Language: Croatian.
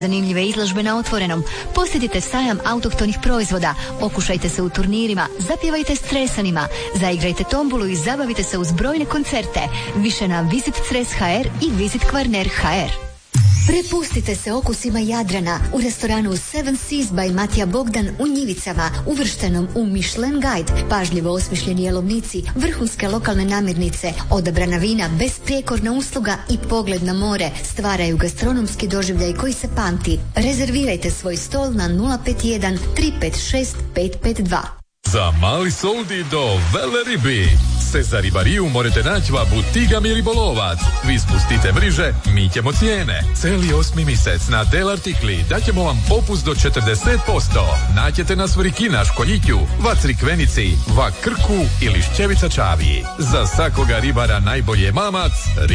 Zanimljive izložbe na otvorenom. Posjetite sajam autohtonih proizvoda, okušajte se u turnirima, zapjevajte s Cresanima, zaigrajte tombulu i zabavite se uz brojne koncerte. Više na Visit Cres HR i Visit Kvarner HR. Prepustite se okusima Jadrana u restoranu Seven Seas by Matija Bogdan u Njivicama, uvrštenom u Michelin Guide. Pažljivo osmišljeni jelovnici, vrhunske lokalne namirnice, odabrana vina, besprijekorna usluga i pogled na more stvaraju gastronomski doživljaj koji se pamti. Rezervirajte svoj stol na 051 356 552. Za mali soldi do vele ribi. Se za ribariju morate naći va Butiga mi ribolovac. Vi spustite mriže, mi ćemo cijene. Celi 8. mjesec na del artikli daćemo vam popust do 40%. Naćete nas v Rikina, Školjitju, va Crikvenici, va Krku ili Šćevica Čaviji. Za svakoga ribara najbolje mamac